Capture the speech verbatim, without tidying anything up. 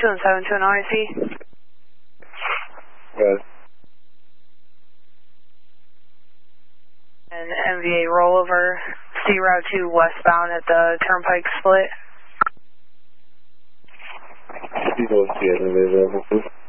two and seven to an R I C. Good. And M V A rollover, C Route two westbound at the Turnpike split. People see it, and they're